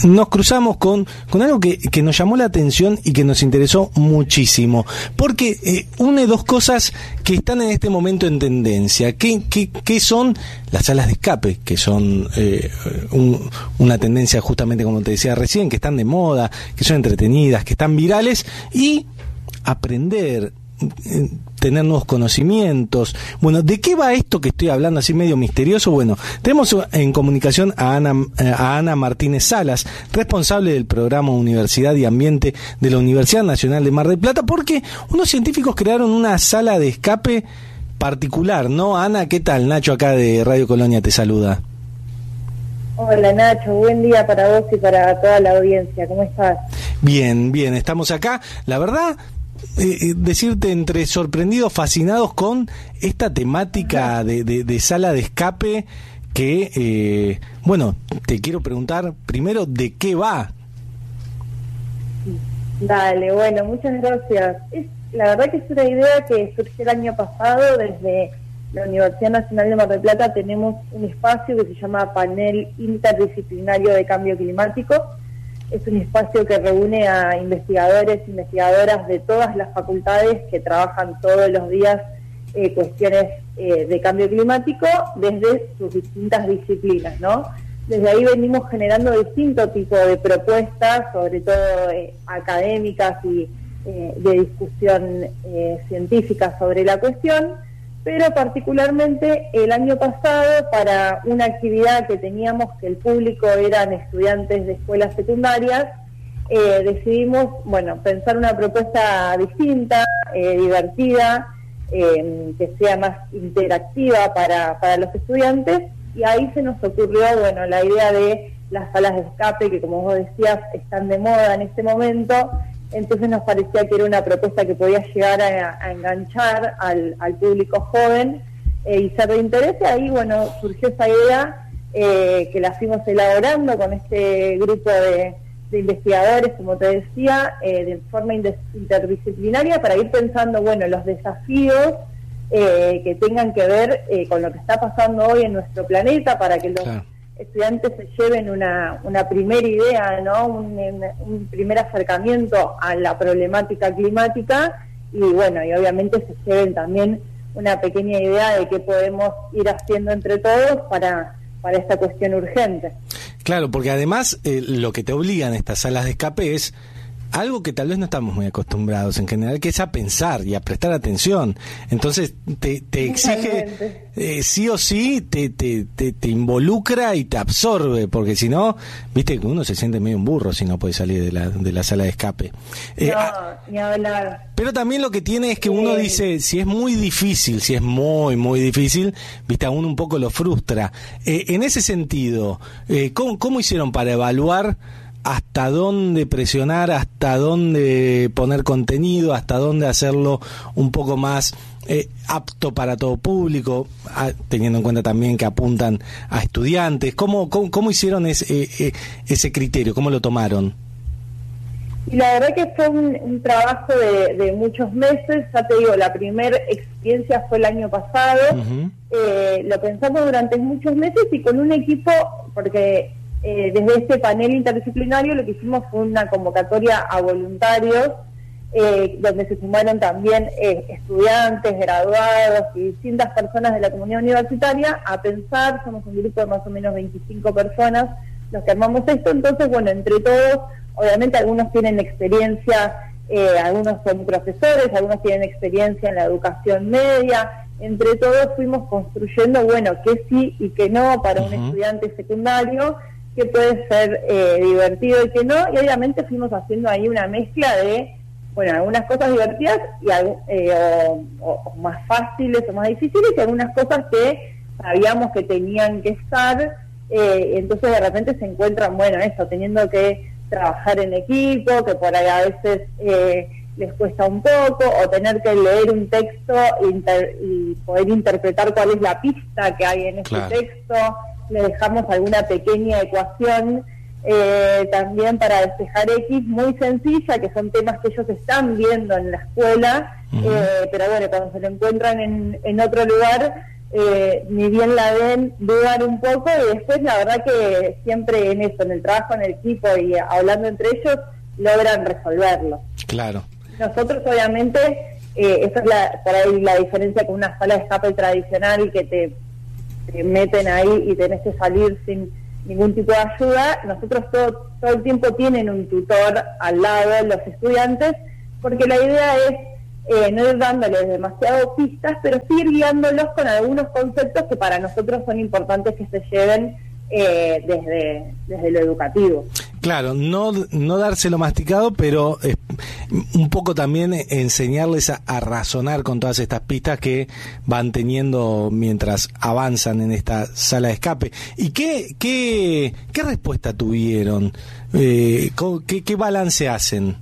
nos cruzamos con algo que nos llamó la atención y que nos interesó muchísimo, porque une dos cosas que están en este momento en tendencia, que son las salas de escape, que son una tendencia justamente como te decía recién, que están de moda, que son entretenidas, que están virales, y aprender, tener nuevos conocimientos. Bueno, ¿de qué va esto que estoy hablando así medio misterioso? Bueno, tenemos en comunicación a Ana Martínez Salas, responsable del programa Universidad y Ambiente de la Universidad Nacional de Mar del Plata, porque unos científicos crearon una sala de escape particular, ¿no? Ana, ¿qué tal? Nacho acá de Radio Colonia te saluda. Hola Nacho, buen día para vos y para toda la audiencia, ¿cómo estás? Bien, estamos acá, la verdad, decirte entre sorprendidos, fascinados con esta temática de sala de escape que, bueno, te quiero preguntar primero de qué va. Dale, bueno, muchas gracias. La verdad que es una idea que surgió el año pasado. Desde la Universidad Nacional de Mar del Plata tenemos un espacio que se llama Panel Interdisciplinario de Cambio Climático. Es un espacio que reúne a investigadores e investigadoras de todas las facultades que trabajan todos los días cuestiones de cambio climático desde sus distintas disciplinas, ¿no? Desde ahí venimos generando distintos tipos de propuestas, sobre todo académicas y de discusión científica sobre la cuestión, pero particularmente el año pasado, para una actividad que teníamos, que el público eran estudiantes de escuelas secundarias, decidimos, pensar una propuesta distinta, divertida, que sea más interactiva para los estudiantes, y ahí se nos ocurrió, la idea de las salas de escape, que como vos decías, están de moda en este momento. Entonces nos parecía que era una propuesta que podía llegar a enganchar al público joven y ser de interés. Y ahí, surgió esa idea que la fuimos elaborando con este grupo de investigadores, como te decía, de forma interdisciplinaria, para ir pensando, los desafíos que tengan que ver con lo que está pasando hoy en nuestro planeta, para que los estudiantes se lleven una primera idea, ¿no? Un primer acercamiento a la problemática climática, y obviamente se lleven también una pequeña idea de qué podemos ir haciendo entre todos para esta cuestión urgente. Claro, porque además lo que te obligan estas salas de escape es algo que tal vez no estamos muy acostumbrados en general, que es a pensar y a prestar atención. Entonces te exige, sí o sí, te involucra y te absorbe, porque si no, viste que uno se siente medio un burro si no puede salir de la sala de escape. No, ni hablar. Pero también lo que tiene es que uno dice, si es muy difícil, si es muy, muy difícil, viste, a uno un poco lo frustra. En ese sentido, ¿cómo hicieron para evaluar hasta dónde presionar, hasta dónde poner contenido, hasta dónde hacerlo un poco más apto para todo público, teniendo en cuenta también que apuntan a estudiantes? ¿Cómo hicieron ese criterio? ¿Cómo lo tomaron? Y la verdad que fue un trabajo de muchos meses. Ya te digo, la primera experiencia fue el año pasado. Uh-huh. Lo pensamos durante muchos meses y con un equipo, porque desde este panel interdisciplinario lo que hicimos fue una convocatoria a voluntarios, donde se sumaron también estudiantes, graduados y distintas personas de la comunidad universitaria a pensar. Somos un grupo de más o menos 25 personas los que armamos esto. Entonces, entre todos, obviamente algunos tienen experiencia, algunos son profesores, algunos tienen experiencia en la educación media. Entre todos fuimos construyendo, qué sí y qué no para un estudiante secundario, que puede ser divertido y que no, y obviamente fuimos haciendo ahí una mezcla de, algunas cosas divertidas y o más fáciles o más difíciles, y algunas cosas que sabíamos que tenían que estar, entonces de repente se encuentran, eso, teniendo que trabajar en equipo, que por ahí a veces les cuesta un poco, o tener que leer un texto y poder interpretar cuál es la pista que hay en ese texto. Le dejamos alguna pequeña ecuación también para despejar X, muy sencilla, que son temas que ellos están viendo en la escuela, pero cuando se lo encuentran en otro lugar, ni bien la ven, dudan un poco, y después la verdad que siempre en eso, en el trabajo en equipo y hablando entre ellos, logran resolverlo. Claro. Nosotros obviamente, esa es por ahí la diferencia con una sala de escape tradicional que te meten ahí y tenés que salir sin ningún tipo de ayuda. Nosotros todo el tiempo tienen un tutor al lado, los estudiantes, porque la idea es no ir dándoles demasiado pistas, pero sí ir guiándolos con algunos conceptos que para nosotros son importantes que se lleven desde lo educativo. Claro, no dárselo masticado, pero un poco también enseñarles a razonar con todas estas pistas que van teniendo mientras avanzan en esta sala de escape. ¿Y qué respuesta tuvieron? ¿Qué balance hacen?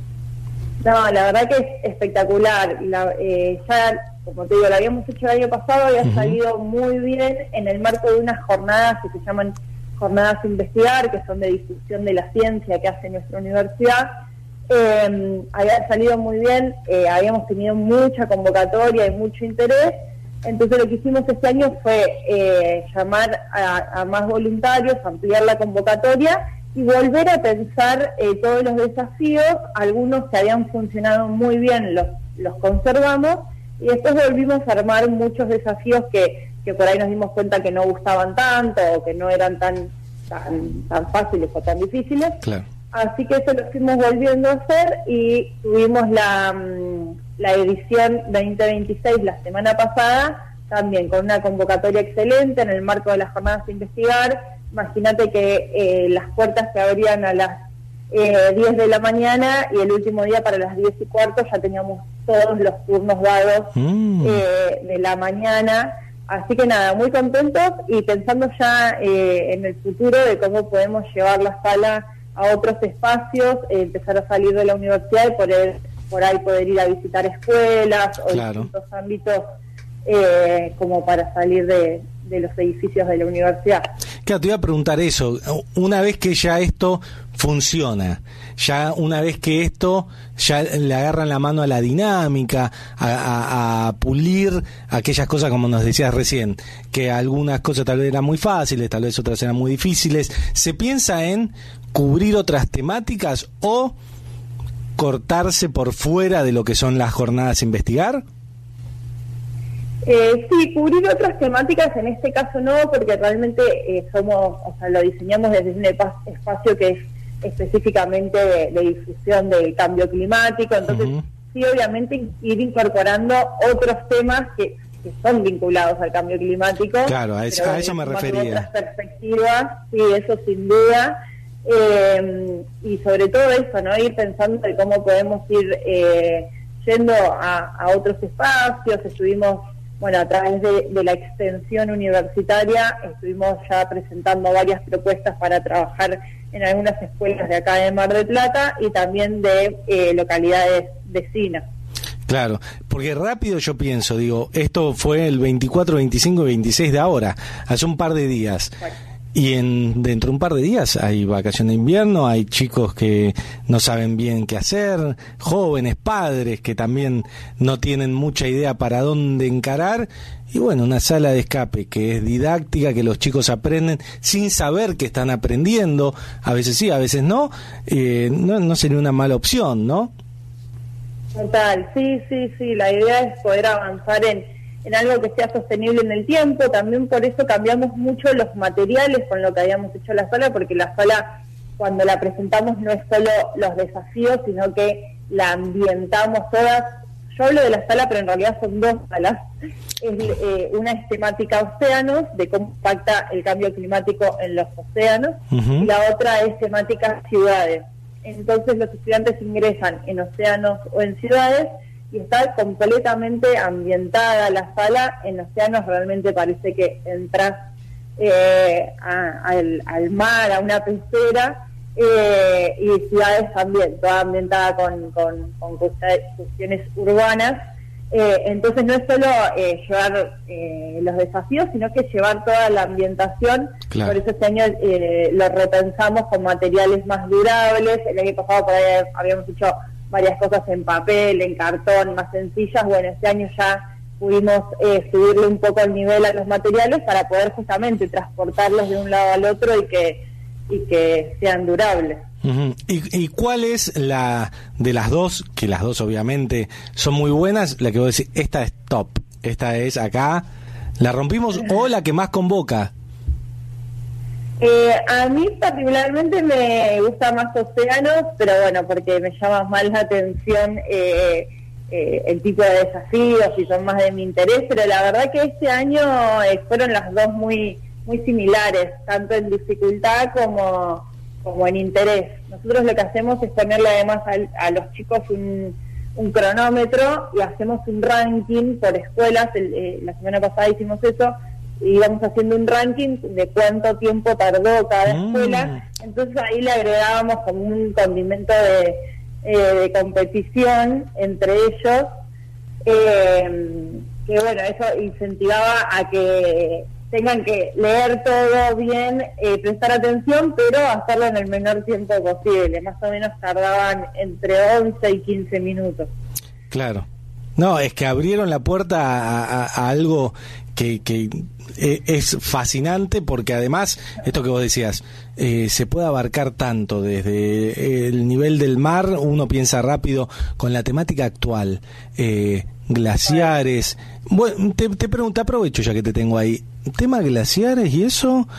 No, la verdad que es espectacular. Ya, como te digo, lo habíamos hecho el año pasado, había salido muy bien en el marco de unas jornadas que se llaman Jornadas Investigar, que son de difusión de la ciencia que hace nuestra universidad. Había salido muy bien, habíamos tenido mucha convocatoria y mucho interés. Entonces lo que hicimos este año fue llamar a más voluntarios, ampliar la convocatoria y volver a pensar todos los desafíos. Algunos que habían funcionado muy bien los conservamos, y después volvimos a armar muchos desafíos que por ahí nos dimos cuenta que no gustaban tanto o que no eran tan fáciles o tan difíciles. Claro. Así que eso lo fuimos volviendo a hacer, y tuvimos la edición 2026 la semana pasada, también con una convocatoria excelente en el marco de las jornadas de investigar. Imagínate que las puertas se abrían a las 10 de la mañana, y el último día para las 10:15 ya teníamos todos los turnos dados de la mañana. Así que nada, muy contentos y pensando ya en el futuro de cómo podemos llevar la sala a otros espacios, empezar a salir de la universidad y poder ir a visitar escuelas o distintos ámbitos como para salir de los edificios de la universidad. Claro, te iba a preguntar eso. Una vez que ya esto funciona, ya una vez que esto ya le agarran la mano a la dinámica, a pulir aquellas cosas, como nos decías recién, que algunas cosas tal vez eran muy fáciles, tal vez otras eran muy difíciles, ¿se piensa en cubrir otras temáticas o cortarse por fuera de lo que son las jornadas a investigar? Sí, cubrir otras temáticas en este caso no, porque realmente lo diseñamos desde un espacio que es específicamente de difusión del cambio climático. Entonces sí, obviamente ir incorporando otros temas que son vinculados al cambio climático. Claro, a eso me refería. Otras perspectivas, sí, eso sin duda. Y sobre todo eso, ¿no? Ir pensando de cómo podemos ir yendo a otros espacios. Estuvimos, a través de la extensión universitaria, estuvimos ya presentando varias propuestas para trabajar en algunas escuelas de acá de Mar del Plata y también de localidades vecinas. Claro, porque rápido yo pienso, esto fue el 24, 25 y 26 de ahora, hace un par de días. Exacto. Y dentro de un par de días hay vacaciones de invierno, hay chicos que no saben bien qué hacer, jóvenes, padres que también no tienen mucha idea para dónde encarar, y una sala de escape que es didáctica, que los chicos aprenden sin saber que están aprendiendo, a veces sí, a veces no, no sería una mala opción, ¿no? Total, sí, la idea es poder avanzar en algo que sea sostenible en el tiempo. También por eso cambiamos mucho los materiales con lo que habíamos hecho la sala, porque la sala, cuando la presentamos, no es solo los desafíos, sino que la ambientamos todas. Yo hablo de la sala, pero en realidad son dos salas. Una es temática océanos, de cómo impacta el cambio climático en los océanos, y la otra es temática ciudades. Entonces los estudiantes ingresan en océanos o en ciudades, y está completamente ambientada la sala. En océanos realmente parece que entras al mar, a una pecera, y ciudades también, toda ambientada con cuestiones urbanas. Entonces no es solo llevar los desafíos, sino que llevar toda la ambientación. Claro. Por eso este año lo repensamos con materiales más durables. El año pasado por ahí habíamos hecho varias cosas en papel, en cartón, más sencillas. Este año ya pudimos subirle un poco el nivel a los materiales para poder justamente transportarlos de un lado al otro y que sean durables. Uh-huh. ¿Y cuál es la de las dos, que las dos obviamente son muy buenas, la que vos decís, esta es top, esta es acá, la rompimos, o la que más convoca? A mí particularmente me gusta más Océanos, pero bueno, porque me llama más la atención el tipo de desafíos y son más de mi interés, pero la verdad que este año fueron las dos muy similares, tanto en dificultad como en interés. Nosotros lo que hacemos es ponerle además a los chicos un cronómetro y hacemos un ranking por escuelas. La semana pasada hicimos eso, íbamos haciendo un ranking de cuánto tiempo tardó cada escuela, entonces ahí le agregábamos como un condimento de competición entre ellos, que bueno, eso incentivaba a que tengan que leer todo bien, prestar atención, pero hacerlo en el menor tiempo posible. Más o menos tardaban entre 11 y 15 minutos. Claro. No, es que abrieron la puerta a algo que es fascinante, porque además, esto que vos decías, se puede abarcar tanto desde el nivel del mar, uno piensa rápido con la temática actual, glaciares. Bueno, te pregunto, aprovecho ya que te tengo ahí, tema glaciares y eso,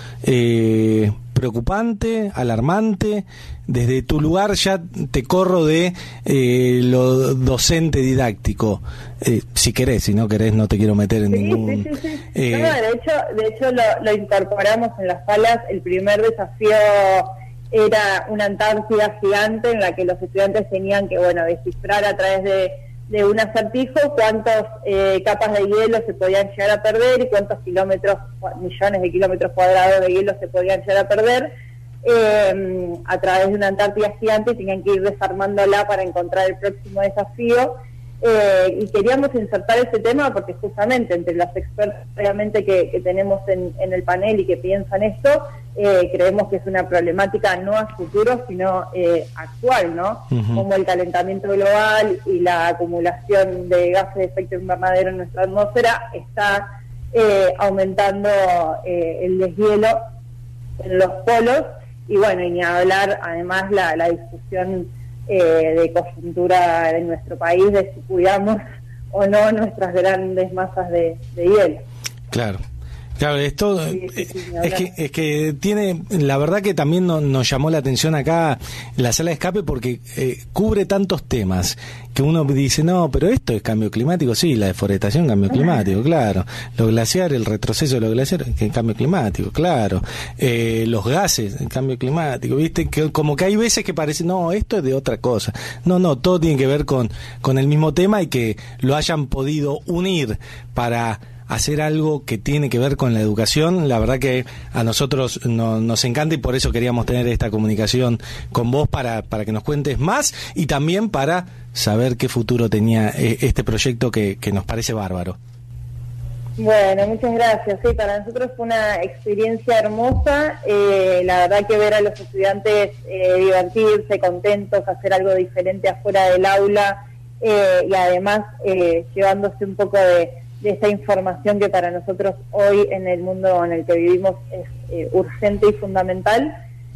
preocupante, alarmante. Desde tu lugar ya te corro de lo docente didáctico, si querés, si no querés no te quiero meter en ningún... Sí. No, de hecho lo incorporamos en las salas. El primer desafío era una Antártida gigante en la que los estudiantes tenían que, bueno, descifrar a través de un acertijo cuántas capas de hielo se podían llegar a perder y cuántos millones de kilómetros cuadrados de hielo se podían llegar a perder a través de una Antártida gigante, y tenían que ir desarmándola para encontrar el próximo desafío. Y queríamos insertar ese tema porque justamente entre los expertos realmente que tenemos en el panel y que piensan esto, creemos que es una problemática no a futuro sino actual, ¿no? Uh-huh. Como el calentamiento global y la acumulación de gases de efecto invernadero en nuestra atmósfera está aumentando el deshielo en los polos, y bueno, y ni hablar además la discusión de coyuntura en nuestro país, de si cuidamos o no nuestras grandes masas de hielo. Claro, esto es que tiene, la verdad que también nos llamó la atención acá la sala de escape, porque cubre tantos temas que uno dice, no, pero esto es cambio climático. Sí, la deforestación, cambio climático, claro. Los glaciares, el retroceso de los glaciares, cambio climático, claro. Los gases, cambio climático, viste, que como que hay veces que parece, no, esto es de otra cosa. No, todo tiene que ver con el mismo tema, y que lo hayan podido unir para hacer algo que tiene que ver con la educación, la verdad que a nosotros nos encanta, y por eso queríamos tener esta comunicación con vos para que nos cuentes más, y también para saber qué futuro tenía este proyecto que nos parece bárbaro. Bueno, muchas gracias. Sí, para nosotros fue una experiencia hermosa, la verdad que ver a los estudiantes divertirse, contentos, hacer algo diferente afuera del aula, y además llevándose un poco de esta información que para nosotros hoy en el mundo en el que vivimos es urgente y fundamental.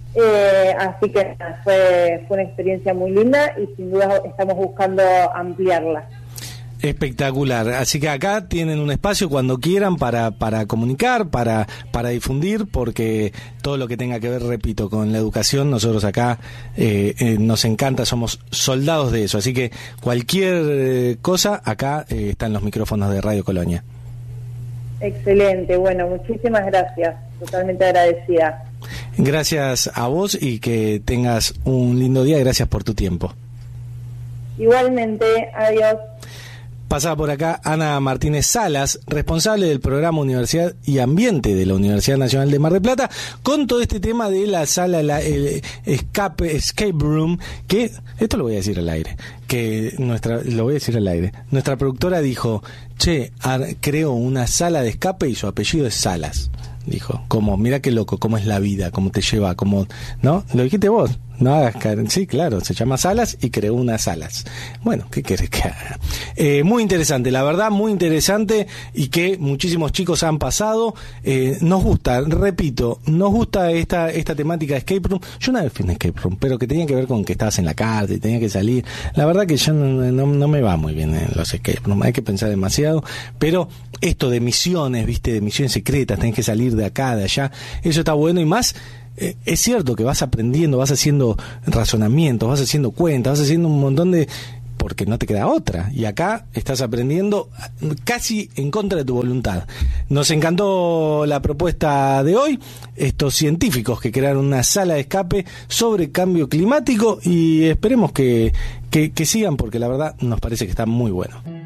Así que fue una experiencia muy linda, y sin duda estamos buscando ampliarla. Espectacular. Así que acá tienen un espacio cuando quieran para comunicar, para difundir, porque todo lo que tenga que ver, repito, con la educación, nosotros acá nos encanta, somos soldados de eso. Así que cualquier cosa, acá están los micrófonos de Radio Colonia. Excelente. Bueno, muchísimas gracias. Totalmente agradecida. Gracias a vos, y que tengas un lindo día. Gracias por tu tiempo. Igualmente. Adiós. Pasaba por acá Ana Martínez Salas, responsable del programa Universidad y Ambiente de la Universidad Nacional de Mar del Plata, con todo este tema de la sala, el escape room, que, esto lo voy a decir al aire, nuestra productora dijo, creo una sala de escape y su apellido es Salas. dijo, como, mira qué loco, cómo es la vida, cómo te lleva, cómo, ¿no? Lo dijiste vos, no hagas caer, sí, claro, se llama Salas y creó unas alas. Bueno, ¿qué querés que haga? Muy interesante, la verdad, muy interesante, y que muchísimos chicos han pasado. Nos gusta, repito, nos gusta esta temática de escape room. Yo una vez fui a un escape room, pero que tenía que ver con que estabas en la cárcel, tenía que salir. La verdad que yo no me va muy bien en los escape room, hay que pensar demasiado, pero esto de misiones, viste, de misiones secretas, tenés que salir de acá, de allá, eso está bueno. Y más, es cierto que vas aprendiendo, vas haciendo razonamientos, vas haciendo cuentas, vas haciendo un montón de... porque no te queda otra, y acá estás aprendiendo casi en contra de tu voluntad. Nos encantó la propuesta de hoy, estos científicos que crearon una sala de escape sobre cambio climático, y esperemos que sigan, porque la verdad nos parece que está muy bueno.